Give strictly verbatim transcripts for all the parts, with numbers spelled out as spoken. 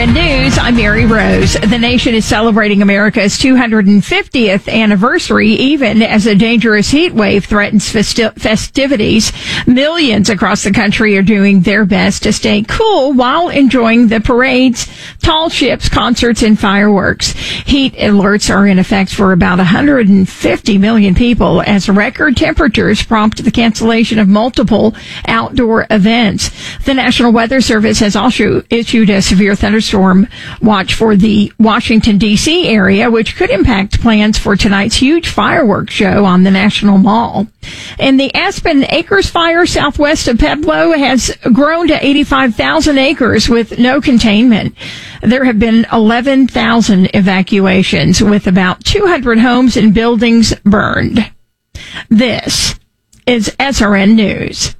N News, I'm Mary Rose. The nation is celebrating America's two hundred fiftieth anniversary, even as a dangerous heat wave threatens festi- festivities. Millions across the country are doing their best to stay cool while enjoying the parades, tall ships, concerts, and fireworks. Heat alerts are in effect for about one hundred fifty million people as record temperatures prompt the cancellation of multiple outdoor events. The National Weather Service has also issued a severe thunderstorm watch for the Washington, D C area, which could impact plans for tonight's huge fireworks show on the National Mall. And the Aspen Acres fire southwest of Pueblo has grown to eighty-five thousand acres with no containment. There have been eleven thousand evacuations, with about two hundred homes and buildings burned. This is S R N News.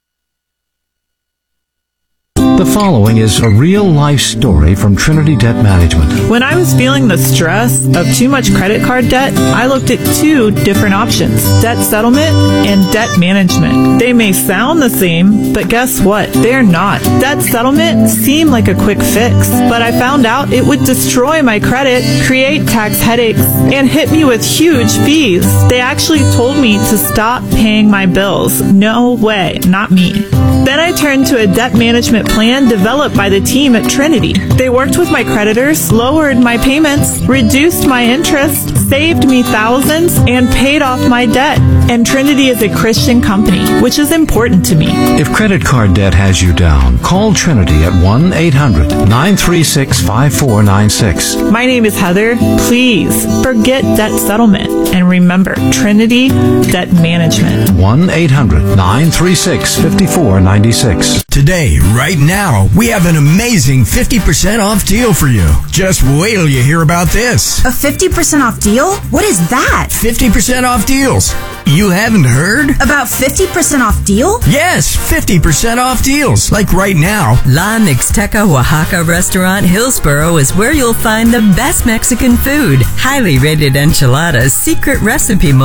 The following is a real-life story from Trinity Debt Management. When I was feeling the stress of too much credit card debt, I looked at two different options: debt settlement and debt management. They may sound the same, but guess what? They're not. Debt settlement seemed like a quick fix, but I found out it would destroy my credit, create tax headaches, and hit me with huge fees. They actually told me to stop paying my bills. No way, not me. Then I turned to a debt management plan developed by the team at Trinity. They worked with my creditors, lowered my payments, reduced my interest, saved me thousands, and paid off my debt. And Trinity is a Christian company, which is important to me. If credit card debt has you down, call Trinity at one eight hundred nine three six five four nine six. My name is Heather. Please forget debt settlement and remember Trinity Debt Management. one eight hundred nine three six five four nine six. Today, right now, we have an amazing fifty percent off deal for you. Just wait till you hear about this. A fifty percent off deal? What is that? fifty percent off deals. You haven't heard? About fifty percent off deal? Yes, fifty percent off deals. Like right now. La Mixteca Oaxaca Restaurant Hillsboro is where you'll find the best Mexican food. Highly rated enchiladas, secret recipe